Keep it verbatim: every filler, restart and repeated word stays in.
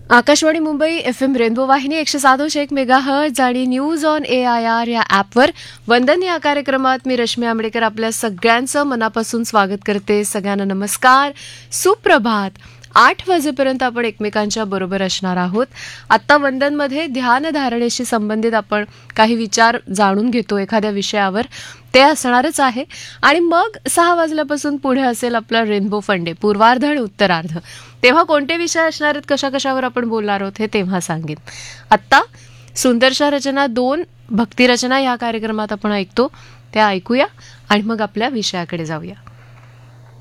Akashvani Mumbai F M rainbow वाहिनी एकशे सातोश एक मेगा हर्ट्ज आणि news on A I R या ॲपवर वंदन या कार्यक्रमात मी रश्मी आंबेडकर आपल्या सगळ्यांचं मनापासून स्वागत करते. सगळ्यांना नमस्कार, सुप्रभात. आठ वाजेपर्यंत आपण एकमेकांच्या बरोबर असणार आहोत. आत्ता वंदनमध्ये ध्यानधारणेशी संबंधित आपण काही विचार जाणून घेतो एखाद्या विषयावर, ते असणारच आहे. आणि मग सहा वाजल्यापासून पुढे असेल आपला रेनबो फंडे, पूर्वार्ध आणि उत्तरार्ध. तेव्हा कोणते विषय असणार आहेत, कशा कशावर आपण बोलणार आहोत हे तेव्हा सांगेन. आत्ता सुंदरशा रचना दोन भक्तिरचना या कार्यक्रमात आपण ऐकतो, त्या ऐकूया आणि मग आपल्या विषयाकडे जाऊया.